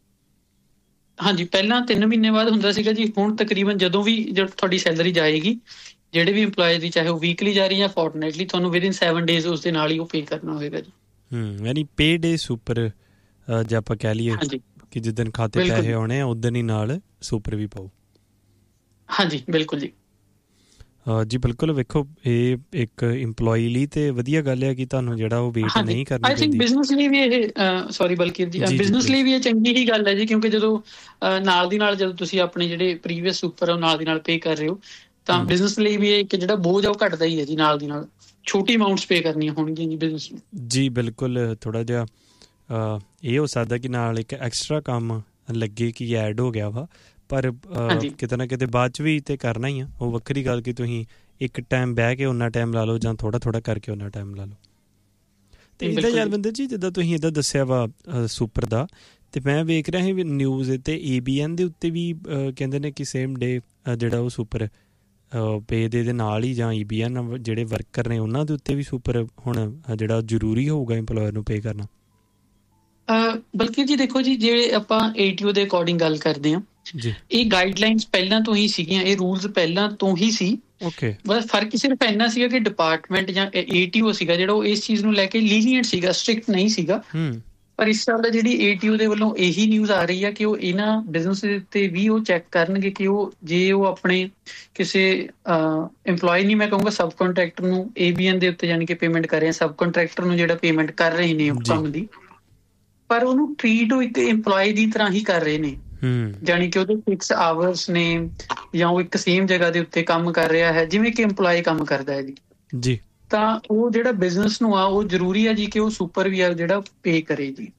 ਹਾਂਜੀ ਪਹਿਲਾਂ 3 ਮਹੀਨੇ ਬਾਅਦ ਹੁੰਦਾ ਸੀਗਾ ਜੀ, ਹੁਣ ਤਕਰੀਬਨ ਜਦੋਂ ਵੀ ਤੁਹਾਡੀ ਸੈਲਰੀ ਜਾਏਗੀ ਜਿਹੜੇ ਵੀ EMPLOYEE ਦੀ, ਚਾਹੇ ਉਹ ਵੀਕਲੀ ਜਾ ਰਹੀ ਜਾਂ ਫੋਰਟਨਾਈਟਲੀ, ਤੁਹਾਨੂੰ ਵਿਦਿਨ 7 days ਉਸ ਦੇ ਨਾਲ ਹੀ ਉਹ ਪੇ ਕਰਨਾ ਹੋਵੇਗਾ ਜੀ। ਯਾਨੀ ਪੇ ਡੇ ਸੁਪਰ ਜੇ ਆਪਾਂ ਕਹਿ ਲਈਏ ਕਿ ਜਿੱਦਣ ਖਾਤੇ ਪੈਸੇ ਆਉਣੇ ਆ ਉਦਣ ਹੀ ਨਾਲ ਸੁਪਰ ਵੀ ਪਾਓ। ਹਾਂਜੀ ਬਿਲਕੁਲ ਜੀ। ਜੀ ਬਿਲਕੁਲ, ਵੇਖੋ ਇਹ ਇੱਕ EMPLOYEE ਲਈ ਤੇ ਵਧੀਆ ਗੱਲ ਹੈ ਕਿ ਤੁਹਾਨੂੰ ਜਿਹੜਾ ਉਹ ਵੇਟ ਨਹੀਂ ਕਰਨੀ ਪੈਂਦੀ। ਆਈ ਥਿੰਕ ਬਿਜ਼ਨਸ ਲਈ ਵੀ ਇਹ ਸੌਰੀ ਬਲਕਿ ਜੀ ਬਿਜ਼ਨਸ ਲਈ ਵੀ ਇਹ ਚੰਗੀ ਹੀ ਗੱਲ ਹੈ ਜੀ, ਕਿਉਂਕਿ ਜਦੋਂ ਨਾਲ ਦੀ ਨਾਲ ਜਦੋਂ ਤੁਸੀਂ ਆਪਣੇ ਜਿਹੜੇ ਪ੍ਰੀਵੀਅਸ ਸੁਪਰ ਉਹ ਨਾਲ ਦੀ ਨਾਲ ਪੇ ਕਰ ਰਹੇ ਹੋ ਤਾਂ ਬਿਜ਼ਨਸ ਲਈ ਵੀ ਇੱਕ ਜਿਹੜਾ ਬੋਝ ਆ ਉਹ ਘਟਦਾ ਹੀ ਹੈ ਜੀ। ਨਾਲ ਦੀ ਨਾਲ ਛੋਟੀ ਅਮਾਊਂਟਸ ਪੇ ਕਰਨੀਆਂ ਹੋਣਗੀਆਂ ਜੀ ਬਿਜ਼ਨਸ ਨੂੰ। ਜੀ ਬਿਲਕੁਲ, ਥੋੜਾ ਜਿਹਾ ਇਹ ਹੋ ਸਕਦਾ ਕਿ ਨਾਲ ਇੱਕ ਐਕਸਟਰਾ ਕੰਮ ਲੱਗੇ ਕਿ ਐਡ ਹੋ ਗਿਆ ਵਾ, ਪਰ ਕਿਤੇ ਨਾ ਕਿਤੇ ਬਾਅਦ 'ਚ ਵੀ ਤੇ ਕਰਨਾ ਹੀ ਆ। ਉਹ ਵੱਖਰੀ ਗੱਲ ਕਿ ਤੁਸੀਂ ਇੱਕ ਟਾਈਮ ਬਹਿ ਕੇ ਓਨਾ ਟਾਈਮ ਲਾ ਲਓ ਜਾਂ ਥੋੜਾ ਕਰਕੇ ਓਨਾ ਟਾਈਮ ਲਾ ਲਓ। ਤੇ ਇਹਦਾ ਯਾਦਵਿੰਦਰ ਜੀ ਜਿੱਦਾਂ ਤੁਸੀਂ ਇੱਦਾਂ ਦੱਸਿਆ ਵਾ ਸੁਪਰ ਦਾ, ਤੇ ਮੈਂ ਵੇਖ ਰਿਹਾ ਸੀ ਨਿਊਜ਼ ਤੇ ABN ਦੇ ਉੱਤੇ ਵੀ ਕਹਿੰਦੇ ਨੇ ਕਿ ਸੇਮ ਡੇ ਜਿਹੜਾ ਉਹ ਸੁਪਰ ਪੇ ਦੇ ਨਾਲ ਹੀ, ਜਾਂ EBN ਜਿਹੜੇ ਵਰਕਰ ਨੇ ਉਹਨਾਂ ਦੇ ਉੱਤੇ ਵੀ ਸੁਪਰ ਹੁਣ ਜਿਹੜਾ ਜ਼ਰੂਰੀ ਹੋਊਗਾ EMPLOYER ਨੂੰ ਪੇ ਕਰਨਾ। ਬਲਕਿ ਜੀ ਦੇਖੋ ਜੀ, ਜਿਹੜੇ ਆਪਾਂ ATO ਦੇ ਅਕੋਰਡਿੰਗ ਗੱਲ ਕਰਦੇ ਹਾਂ, ਇਹ ਗਾਈਡਲਾਈਨਸ ਪਹਿਲਾਂ ਤੋਂ ਹੀ ਸੀਗੀਆਂ, ਇਹ ਰੂਲਸ ਪਹਿਲਾਂ ਤੋਂ ਹੀ ਸੀ। ਬਸ ਫਰਕ ਸਿਰਫ ਇੰਨਾ ਸੀਗਾ ਕਿ ਡਿਪਾਰਟਮੈਂਟ ਜਾਂ ATO ਸੀਗਾ ਜਿਹੜਾ ਉਹ ਇਸ ਚੀਜ਼ ਨੂੰ ਲੈ ਕੇ ਲੀਨੀਅੰਟ ਸੀਗਾ, ਸਟ੍ਰਿਕਟ ਨਹੀਂ ਸੀਗਾ। ਪਰ ਇਸ ਸਾਲ ਦਾ ਜਿਹੜੀ ATO ਦੇ ਵੱਲੋਂ ਇਹੀ ਨਿਊਜ਼ ਆ ਰਹੀ ਆ ਕਿ ਉਹ ਇਹਨਾਂ ਬਿਜ਼ਨਸ ਦੇ ਉੱਤੇ ਵੀ ਉਹ ਚੈੱਕ ਕਰਨਗੇ ਕਿ ਉਹ ਜੇ ਉਹ ਆਪਣੇ ਕਿਸੇ EMPLOYEE ਨਹੀਂ, ਮੈਂ ਕਹੂੰਗਾ ਸਬ ਕੰਟਰੈਕਟਰ ਨੂੰ ABN ਦੇ ਉੱਤੇ ਜਾਣੀ ਕਿ ਪੇਮੈਂਟ ਕਰ ਰਹੇ, ਸਬ ਕੰਟਰੈਕਟਰ ਨੂੰ ਜਿਹੜਾ ਪੇਮੈਂਟ ਕਰ ਰਹੇ ਨੇ ਉਹ ਕੰਮ ਦੀ, ਪਰ ਉਹਨੂੰ ਟ੍ਰੀਟ ਉਹ ਇੱਕ EMPLOYEE ਦੀ ਤਰ੍ਹਾਂ ਹੀ ਕਰ ਰਹੇ ਨੇ। ਜਾਣੀ ਕਿ ਉਹਦੇ ਫਿਕਸ ਆਵਰਸ ਨੇ ਜਾਂ ਉਹ ਇੱਕ ਸੇਮ ਜਗ੍ਹਾ ਦੇ ਉੱਤੇ ਕੰਮ ਕਰ ਰਿਹਾ ਹੈ ਜਿਵੇਂ ਕਿ EMPLOYEE ਕੰਮ ਕਰਦਾ ਹੈ ਜੀ। ਤਾਂ ਉਹ ਜਿਹੜਾ ਬਿਜ਼ਨਸ ਨੂੰ ਆ ਉਹ ਜ਼ਰੂਰੀ ਹੈ ਜੀ ਕਿ ਉਹ ਸੁਪਰ ਵੀ ਆ ਜਿਹੜਾ ਪੇ ਕਰੇ ਜੀ।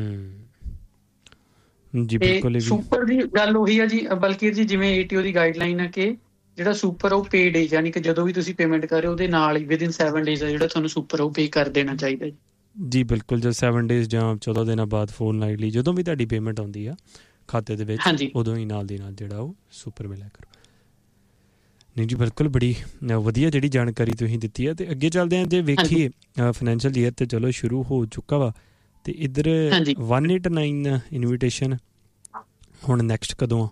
ਬਿਲਕੁਲ ਸੁਪਰ ਦੀ ਗੱਲ ਉਹੀ ਆ ਜੀ, ਬਲਕਿ ਜੀ ਜਿਵੇਂ ATO ਦੀ ਗਾਈਡਲਾਈਨ ਹੈ ਕਿ ਜਿਹੜਾ ਸੁਪਰ ਉਹ ਪੇ ਡੇ, ਯਾਨੀ ਕਿ ਜਦੋਂ ਵੀ ਤੁਸੀਂ ਪੇਮੈਂਟ ਕਰ ਰਹੇ ਹੋ ਉਹਦੇ ਨਾਲ ਹੀ ਵਿਦਿਨ 7 days ਆ ਜਿਹੜਾ ਤੁਹਾਨੂੰ ਸੁਪਰ ਉਹ ਪੇ ਕਰ ਦੇਣਾ ਚਾਹੀਦਾ ਜੀ। ਜੀ ਬਿਲਕੁਲ, ਜਦ 7 days ਜਾਂ 14 ਦਿਨਾਂ ਬਾਅਦ ਫੋਰਟਨਾਈਟਲੀ ਜਦੋਂ ਵੀ ਤੁਹਾਡੀ ਪੇਮੈਂਟ ਆਉਂਦੀ ਆ ਖਾਤੇ ਦੇ ਵਿੱਚ, ਉਦੋਂ ਹੀ ਨਾਲ ਦੀ ਨਾਲ ਜਿਹੜਾ ਉਹ ਸੁਪਰ ਮਿਲਿਆ ਕਰੋ। ਨਹੀਂ ਜੀ ਬਿਲਕੁਲ, ਬੜੀ ਵਧੀਆ ਜਿਹੜੀ ਜਾਣਕਾਰੀ ਤੁਸੀਂ ਦਿੱਤੀ ਹੈ। ਤੇ ਅੱਗੇ ਚੱਲਦੇ ਹਾਂ, ਜੇ ਵੇਖੀਏ ਫਾਈਨੈਂਸ਼ੀਅਲ ਈਅਰ ਤੇ ਚਲੋ ਸ਼ੁਰੂ ਹੋ ਚੁੱਕਾ ਵਾ, ਤੇ ਇੱਧਰ 189 ਇਨਵੀਟੇਸ਼ਨ ਹੁਣ ਨੈਕਸਟ ਕਦੋਂ ਆ?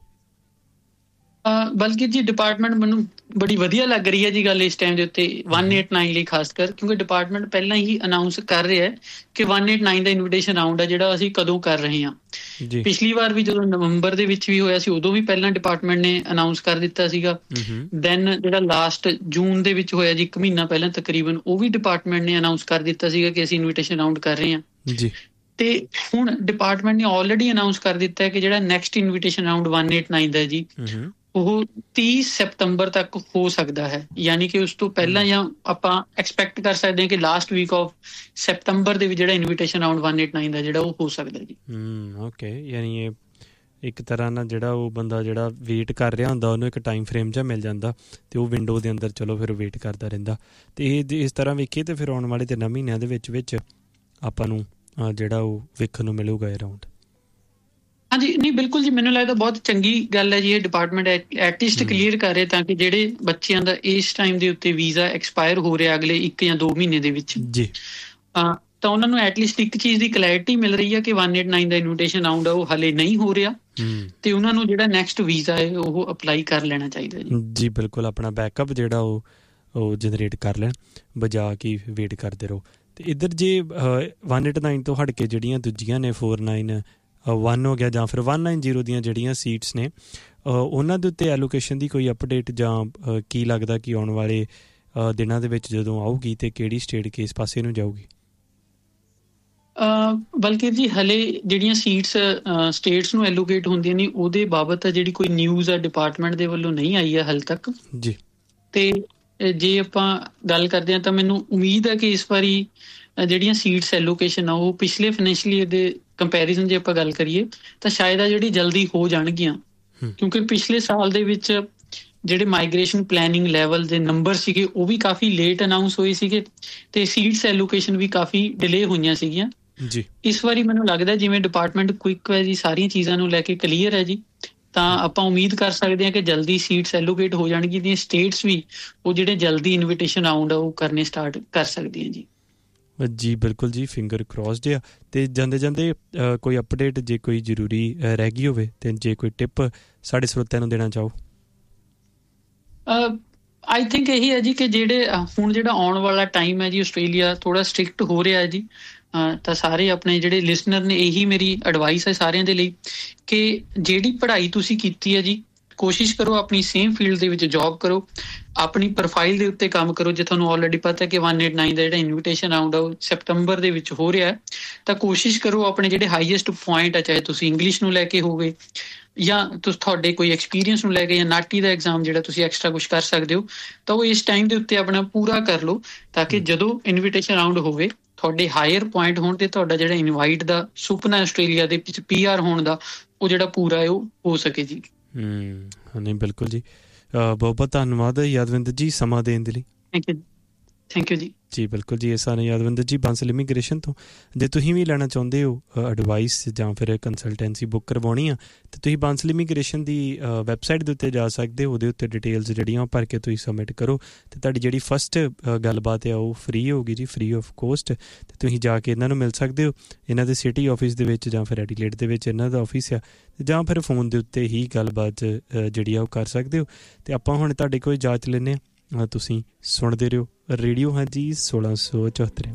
ਬਲਕਿ ਜੀ ਡਿਪਾਰਟਮੈਂਟ ਮੈਨੂੰ ਬੜੀ ਵਧੀਆ ਲੱਗ ਰਹੀ ਹੈ ਜੀ ਗੱਲ ਇਸ ਟਾਈਮ ਦੇ ਉੱਤੇ 189 ਲਈ, ਖਾਸ ਕਰ ਕਿਉਂਕਿ ਡਿਪਾਰਟਮੈਂਟ ਪਹਿਲਾਂ ਹੀ ਅਨਾਊਂਸ ਕਰ ਰਿਹਾ ਹੈ ਕਿ 189 ਦਾ ਇਨਵੀਟੇਸ਼ਨ ਰਾਊਂਡ ਹੈ ਜਿਹੜਾ ਅਸੀਂ ਕਦੋਂ ਕਰ ਰਹੇ ਹਾਂ। ਪਿਛਲੀ ਵਾਰ ਵੀ ਜਦੋਂ ਨਵੰਬਰ ਦੇ ਵਿੱਚ ਵੀ ਹੋਇਆ ਸੀ ਉਦੋਂ ਵੀ ਪਹਿਲਾਂ ਡਿਪਾਰਟਮੈਂਟ ਨੇ ਅਨਾਊਂਸ ਕਰ ਦਿੱਤਾ ਸੀਗਾ। ਦੈਨ ਜਿਹੜਾ ਲਾਸਟ ਜੂਨ ਦੇ ਵਿੱਚ ਹੋਇਆ ਜੀ 1 ਮਹੀਨਾ ਪਹਿਲਾਂ ਤਕਰੀਬਨ, ਉਹ ਵੀ ਡਿਪਾਰਟਮੈਂਟ ਨੇ ਅਨਾਊਂਸ ਕਰ ਦਿੱਤਾ ਸੀਗਾ ਕਿ ਅਸੀਂ ਇਨਵੀਟੇਸ਼ਨ ਰਾਊਂਡ ਕਰ ਰਹੇ ਹਾਂ। ਤੇ ਹੁਣ ਡਿਪਾਰਟਮੈਂਟ ਨੇ ਆਲਰੇਡੀ ਅਨਾਊਂਸ ਕਰ ਦਿੱਤਾ ਹੈ ਕਿ ਜਿਹੜਾ ਨੈਕਸਟ ਇਨਵੀਟੇਸ਼ਨ ਰਾਊਂਡ 189 ਦਾ ਜੀ ਉਹ 30 ਸਤੰਬਰ ਤੱਕ ਹੋ ਸਕਦਾ ਹੈ। ਯਾਨੀ ਕਿ ਉਸ ਤੋਂ ਪਹਿਲਾਂ ਜਾਂ ਆਪਾਂ ਐਕਸਪੈਕਟ ਕਰ ਸਕਦੇ ਹਾਂ ਕਿ ਲਾਸਟ ਵੀਕ ਆਫ ਸਤੰਬਰ ਦੇ ਵਿੱਚ ਜਿਹੜਾ ਇਨਵੀਟੇਸ਼ਨ ਰਾਊਂਡ 189 ਦਾ ਜਿਹੜਾ ਉਹ ਹੋ ਸਕਦਾ ਜੀ। ਓਕੇ, ਯਾਨੀ ਇਹ ਇੱਕ ਤਰ੍ਹਾਂ ਨਾਲ ਜਿਹੜਾ ਉਹ ਬੰਦਾ ਜਿਹੜਾ ਵੇਟ ਕਰ ਰਿਹਾ ਹੁੰਦਾ ਉਹਨੂੰ ਇੱਕ ਟਾਈਮ ਫਰੇਮ ਜਿਹਾ ਮਿਲ ਜਾਂਦਾ ਤੇ ਉਹ ਵਿੰਡੋ ਦੇ ਅੰਦਰ ਚਲੋ ਫਿਰ ਵੇਟ ਕਰਦਾ ਰਹਿੰਦਾ। ਤੇ ਇਹ ਇਸ ਤਰ੍ਹਾਂ ਵੇਖੀਏ ਤੇ ਫਿਰ ਆਉਣ ਵਾਲੇ 3 ਮਹੀਨਿਆਂ ਦੇ ਵਿੱਚ ਆਪਾਂ ਨੂੰ ਜਿਹੜਾ ਉਹ ਵੇਖਣ ਨੂੰ ਮਿਲੂਗਾ ਇਹ ਰਾਊਂਡ। ਹਾਂਜੀ, ਨਹੀਂ ਬਿਲਕੁਲ ਜੀ, ਮੈਨੂੰ ਲੱਗਦਾ ਬਹੁਤ ਚੰਗੀ ਗੱਲ ਹੈ ਜੀ ਇਹ ਡਿਪਾਰਟਮੈਂਟ ਐਟਲੀਸਟ ਕਲੀਅਰ ਕਰ ਰਹੇ ਤਾਂ ਕਿ ਜਿਹੜੇ ਬੱਚਿਆਂ ਦਾ ਇਸ ਟਾਈਮ ਦੇ ਉੱਤੇ ਵੀਜ਼ਾ ਐਕਸਪਾਇਰ ਹੋ ਰਿਹਾ ਅਗਲੇ 1 ਜਾਂ 2 ਮਹੀਨੇ ਦੇ ਵਿੱਚ ਜੀ, ਤਾਂ ਉਹਨਾਂ ਨੂੰ ਐਟਲੀਸਟ ਇੱਕ ਚੀਜ਼ ਦੀ ਕਲੈਰਿਟੀ ਮਿਲ ਰਹੀ ਹੈ ਕਿ 189 ਦਾ ਇਨਵੀਟੇਸ਼ਨ ਰਾਊਂਡ ਆ ਉਹ ਹਲੇ ਨਹੀਂ ਹੋ ਰਿਹਾ ਤੇ ਉਹਨਾਂ ਨੂੰ ਜਿਹੜਾ ਨੈਕਸਟ ਵੀਜ਼ਾ ਹੈ ਉਹ ਅਪਲਾਈ ਕਰ ਲੈਣਾ ਚਾਹੀਦਾ ਜੀ। ਜੀ ਬਿਲਕੁਲ, ਆਪਣਾ ਬੈਕਅਪ ਜਿਹੜਾ ਉਹ ਜਨਰੇਟ ਕਰ ਲੈਣ ਬਜਾ ਕੇ ਵੇਟ ਕਰਦੇ ਰਹੋ। ਤੇ ਇੱਧਰ ਜੇ 189 ਤੋਂ ਹਟ ਕੇ ਜਿਹੜੀਆਂ ਦੂਜੀਆਂ ਨੇ 491 ਹੋ ਗਿਆ ਜਾਂ ਫਿਰ 190 ਦੀਆਂ ਜਿਹੜੀਆਂ ਸੀਟਸ ਨੇ ਉਹਨਾਂ ਦੇ ਉੱਤੇ ਐਲੋਕੇਸ਼ਨ ਦੀ ਕੋਈ ਅਪਡੇਟ ਜਾਂ ਕੀ ਲੱਗਦਾ ਕਿ ਆਉਣ ਵਾਲੇ ਦਿਨਾਂ ਦੇ ਵਿੱਚ ਜਦੋਂ ਆਊਗੀ ਤੇ ਕਿਹੜੀ ਸਟੇਟ ਕਿਸ ਪਾਸੇ ਨੂੰ ਜਾਊਗੀ? ਬਲਕਿ ਜੀ ਹਲੇ ਜਿਹੜੀਆਂ ਸੀਟਸ ਸਟੇਟਸ ਨੂੰ ਐਲੋਕੇਟ ਹੁੰਦੀਆਂ ਨੇ ਉਹਦੇ ਬਾਬਤ ਜਿਹੜੀ ਕੋਈ ਨਿਊਜ਼ ਆ ਡਿਪਾਰਟਮੈਂਟ ਦੇ ਵੱਲੋਂ ਨਹੀਂ ਆਈ ਹੈ ਹਾਲੇ ਤੱਕ ਜੀ। ਤੇ ਜੇ ਆਪਾਂ ਗੱਲ ਕਰਦੇ ਹਾਂ ਤਾਂ ਮੈਨੂੰ ਉਮੀਦ ਹੈ ਕਿ ਇਸ ਵਾਰੀ ਜਿਹੜੀਆਂ ਸੀਟਸ ਐਲੋਕੇਸ਼ਨ ਆ ਉਹ ਪਿਛਲੇ ਫਾਈਨੈਂਸ਼ੀਅਲ ਈਅਰ ਦੇ ਕੰਪੈਰੀਜ਼ਨ ਜੇ ਆਪਾਂ ਗੱਲ ਕਰੀਏ ਤਾਂ ਸ਼ਾਇਦ ਆ ਜਿਹੜੀ ਜਲਦੀ ਹੋ ਜਾਣਗੀਆਂ, ਕਿਉਂਕਿ ਪਿਛਲੇ ਸਾਲ ਦੇ ਵਿੱਚ ਜਿਹੜੇ ਮਾਈਗ੍ਰੇਸ਼ਨ ਪਲੈਨਿੰਗ ਲੈਵਲ ਦੇ ਨੰਬਰ ਸੀਗੇ ਉਹ ਵੀ ਕਾਫੀ ਲੇਟ ਅਨਾਊਂਸ ਹੋਏ ਸੀਗੇ ਤੇ ਸੀਟਸ ਐਲੋਕੇਸ਼ਨ ਵੀ ਕਾਫੀ ਡਿਲੇ ਹੋਈਆਂ ਸੀਗੀਆਂ ਜੀ। ਇਸ ਵਾਰੀ ਮੈਨੂੰ ਲੱਗਦਾ ਜਿਵੇਂ ਡਿਪਾਰਟਮੈਂਟ ਕੁਇਕ ਹੈ ਜੀ, ਸਾਰੀਆਂ ਚੀਜ਼ਾਂ ਨੂੰ ਲੈ ਕੇ ਕਲੀਅਰ ਹੈ ਜੀ, ਤਾਂ ਆਪਾਂ ਉਮੀਦ ਕਰ ਸਕਦੇ ਹਾਂ ਕਿ ਜਲਦੀ ਸੀਟਸ ਐਲੋਕੇਟ ਹੋ ਜਾਣਗੀਆਂ ਦੀਆਂ ਸਟੇਟਸ ਵੀ ਉਹ ਜਿਹੜੇ ਜਲਦੀ ਇਨਵੀਟੇਸ਼ਨ ਰਾਊਂਡ ਆ ਉਹ ਕਰਨੇ ਸਟਾਰਟ ਕਰ ਸਕਦੀਆਂ ਜੀ। ਜੀ ਬਿਲਕੁਲ ਜੀ, ਫਿੰਗਰ ਕ੍ਰੋਸਡ ਆ। ਤੇ ਜਾਂਦੇ ਜਾਂਦੇ ਕੋਈ ਅਪਡੇਟ ਜੇ ਕੋਈ ਜ਼ਰੂਰੀ ਰਹਿ ਗਈ ਹੋਵੇ ਤੇ ਜੇ ਕੋਈ ਟਿਪ ਸਾਡੇ ਸਰੋਤਿਆਂ ਨੂੰ ਦੇਣਾ ਚਾਹੋ? ਆਈ ਥਿੰਕ ਇਹੀ ਹੈ ਜੀ ਕਿ ਜਿਹੜੇ ਹੁਣ ਜਿਹੜਾ ਆਉਣ ਵਾਲਾ ਟਾਈਮ ਹੈ ਜੀ ਆਸਟ੍ਰੇਲੀਆ ਥੋੜਾ ਸਟ੍ਰਿਕਟ ਹੋ ਰਿਹਾ ਹੈ ਜੀ, ਤਾਂ ਸਾਰੇ ਆਪਣੇ ਜਿਹੜੇ ਲਿਸਨਰ ਨੇ ਇਹੀ ਮੇਰੀ ਐਡਵਾਈਸ ਹੈ ਸਾਰਿਆਂ ਦੇ ਲਈ ਕਿ ਜਿਹੜੀ ਪੜ੍ਹਾਈ ਤੁਸੀਂ ਕੀਤੀ ਹੈ ਜੀ ਕੋਸ਼ਿਸ਼ ਕਰੋ ਆਪਣੀ ਸੇਮ ਫੀਲਡ ਦੇ ਵਿੱਚ ਜੌਬ ਕਰੋ, ਆਪਣੀ ਪ੍ਰੋਫਾਈਲ ਦੇ ਉੱਤੇ ਕੰਮ ਕਰੋ। ਜੇ ਤੁਹਾਨੂੰ ਆਲਰੇਡੀ ਪਤਾ ਕਿ 189 ਦਾ ਜਿਹੜਾ ਇਨਵੀਟੇਸ਼ਨ ਰਾਊਂਡ ਆ ਉਹ ਸੈਪਟੰਬਰ ਦੇ ਵਿੱਚ ਹੋ ਰਿਹਾ, ਤਾਂ ਕੋਸ਼ਿਸ਼ ਕਰੋ ਆਪਣੇ ਜਿਹੜੇ ਹਾਈਐਸਟ ਪੁਆਇੰਟ ਆ, ਚਾਹੇ ਤੁਸੀਂ ਇੰਗਲਿਸ਼ ਨੂੰ ਲੈ ਕੇ ਹੋਵੇ ਜਾਂ ਤੁਸੀਂ ਤੁਹਾਡੇ ਕੋਈ ਐਕਸਪੀਰੀਅੰਸ ਨੂੰ ਲੈ ਕੇ ਜਾਂ ਨਾਟੀ ਦਾ ਐਗਜ਼ਾਮ ਜਿਹੜਾ ਤੁਸੀਂ ਐਕਸਟਰਾ ਕੁਛ ਕਰ ਸਕਦੇ ਹੋ, ਤਾਂ ਉਹ ਇਸ ਟਾਈਮ ਦੇ ਉੱਤੇ ਆਪਣਾ ਪੂਰਾ ਕਰ ਲਓ ਤਾਂ ਕਿ ਜਦੋਂ ਇਨਵੀਟੇਸ਼ਨ ਰਾਊਂਡ ਹੋਵੇ ਤੁਹਾਡੇ ਹਾਇਰ ਪੁਆਇੰਟ ਹੋਣ ਤੇ ਤੁਹਾਡਾ ਜਿਹੜਾ ਇਨਵਾਈਟ ਦਾ ਸੁਪਨਾ ਆਸਟ੍ਰੇਲੀਆ ਦੇ ਵਿੱਚ PR ਹੋਣ ਦਾ ਉਹ ਜਿਹੜਾ ਪੂਰਾ ਹੈ ਉਹ ਹੋ ਸਕੇ ਜੀ। ਨਹੀਂ ਬਿਲਕੁਲ ਜੀ, ਬਹੁਤ ਬਹੁਤ ਧੰਨਵਾਦ ਯਾਦਵਿੰਦਰ ਜੀ ਸਮਾਂ ਦੇਣ ਦੇ ਲਈ। ਥੈਂਕ ਯੂ ਜੀ। ਜੀ ਬਿਲਕੁਲ ਜੀ, ਇਹ ਸਾਨੂੰ ਯਾਦਵਿੰਦਰ ਜੀ ਬਾਂਸਲ ਇਮੀਗ੍ਰੇਸ਼ਨ ਤੋਂ। ਜੇ ਤੁਸੀਂ ਵੀ ਲੈਣਾ ਚਾਹੁੰਦੇ ਹੋ ਐਡਵਾਈਸ ਜਾਂ ਫਿਰ ਕੰਸਲਟੈਂਸੀ ਬੁੱਕ ਕਰਵਾਉਣੀ ਆ ਤਾਂ ਤੁਸੀਂ ਬਾਂਸਲ ਇਮੀਗ੍ਰੇਸ਼ਨ ਦੀ ਵੈਬਸਾਈਟ ਦੇ ਉੱਤੇ ਜਾ ਸਕਦੇ ਹੋ, ਉਹਦੇ ਉੱਤੇ ਡਿਟੇਲਸ ਜਿਹੜੀਆਂ ਉਹ ਭਰ ਕੇ ਤੁਸੀਂ ਸਬਮਿਟ ਕਰੋ ਅਤੇ ਤੁਹਾਡੀ ਜਿਹੜੀ ਫਸਟ ਗੱਲਬਾਤ ਆ ਉਹ ਫਰੀ ਹੋਊਗੀ ਜੀ, ਫਰੀ ਆਫ ਕੋਸਟ। ਅਤੇ ਤੁਸੀਂ ਜਾ ਕੇ ਇਹਨਾਂ ਨੂੰ ਮਿਲ ਸਕਦੇ ਹੋ, ਇਹਨਾਂ ਦੇ ਸਿਟੀ ਆਫਿਸ ਦੇ ਵਿੱਚ ਜਾਂ ਫਿਰ ਐਡੀਲੇਡ ਦੇ ਵਿੱਚ ਇਹਨਾਂ ਦਾ ਆਫਿਸ ਆ, ਜਾਂ ਫਿਰ ਫੋਨ ਦੇ ਉੱਤੇ ਹੀ ਗੱਲਬਾਤ ਜਿਹੜੀ ਆ ਉਹ ਕਰ ਸਕਦੇ ਹੋ। ਅਤੇ ਆਪਾਂ ਹੁਣ ਤੁਹਾਡੇ ਕੋਲ ਇਜਾਜ਼ਤ ਲੈਂਦੇ ਹਾਂ, ਤੁਸੀਂ ਸੁਣਦੇ ਰਹੋ ਰੇਡੀਓ ਹਾਂਜੀ 1674।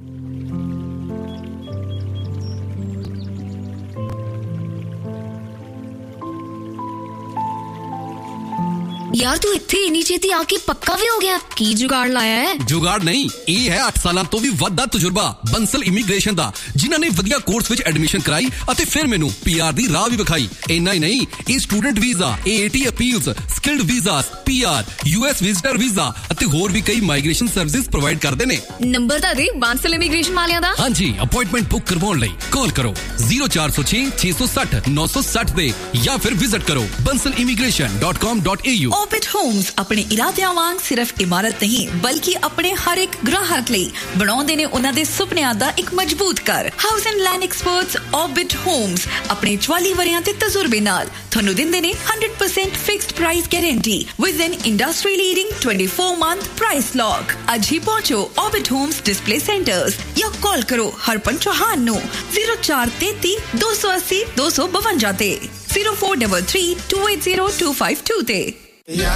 ਯਾਰ ਤੂੰ ਇੱਥੇ ਇੰਨੀ ਛੇਤੀ ਆ ਕੇ ਪੱਕਾ ਵੀ ਹੋ ਗਿਆ, ਕੀ ਜੁਗਾੜ ਲਾਇਆ ਹੈ? ਜੁਗਾੜ ਨਹੀਂ, ਇਹ ਹੈ 8 ਸਾਲਾਂ ਤੋਂ ਵੀ ਵੱਧ ਦਾ ਤਜਰਬਾ ਬੰਸਲ ਇਮੀਗ੍ਰੇਸ਼ਨ ਦਾ, ਜਿਨ੍ਹਾਂ ਨੇ ਵਧੀਆ ਕੋਰਸ ਵਿੱਚ ਐਡਮਿਸ਼ਨ ਕਰਾਈ ਅਤੇ ਫਿਰ ਮੈਨੂੰ PR ਦੀ ਰਾਹ ਵੀ ਵਿਖਾਈ। ਇੰਨਾ ਹੀ ਨਹੀਂ, ਇਹ student visa, AAT appeals, skilled visas, PR, US visitor visa ਅਤੇ ਹੋਰ ਵੀ ਕਈ ਮਾਈਗ੍ਰੇਸ਼ਨ ਸਰਵਿਸਿਜ਼ ਪ੍ਰੋਵਾਈਡ ਕਰਦੇ ਨੇ। ਨੰਬਰ ਤਾਂ ਦੇ ਬੰਸਲ ਇਮੀਗ੍ਰੇਸ਼ਨ ਵਾਲਿਆਂ ਦਾ। ਹਾਂਜੀ, ਅਪਾਇੰਟਮੈਂਟ ਬੁੱਕ ਕਰਵਾਉਣ ਲਈ ਕਾਲ ਕਰੋ 0406 660 960 ਤੇ ਜਾਂ ਫਿਰ ਵਿਜ਼ਿਟ ਕਰੋ bansalimigration.com.au। ऑर्बिट होम्स अपने इरादिਆਂ ਵਾਂਗ ਸਿਰਫ ਇਮਾਰਤ ਨਹੀਂ ਬਲਕਿ ਆਪਣੇ ਹਰ ਇੱਕ ਗ੍ਰਾਹਕ ਲਈ ਬਣਾਉਂਦੇ ਨੇ ਉਹਨਾਂ ਦੇ ਸੁਪਨਿਆਂ ਦਾ ਇੱਕ ਮਜ਼ਬੂਤ ਘਰ। House and land experts orbit homes ਆਪਣੇ 44 ਵਰਿਆਂ ਦੇ ਤਜਰਬੇ ਨਾਲ ਤੁਹਾਨੂੰ ਦਿੰਦੇ ਨੇ 100% fixed price guarantee with N industry leading 24-month price lock. ਅੱਜ ਹੀ ਪਹੁੰਚੋ ऑर्बिट ਹੋਮਸ ਡਿਸਪਲੇ ਸੈਂਟਰਸ ਜਾਂ ਕਾਲ ਕਰੋ ਹਰਪਨ ਚੌਹਾਨ ਨੂੰ 0433 280 252 ਤੇ 0433 280 252 ਤੇ।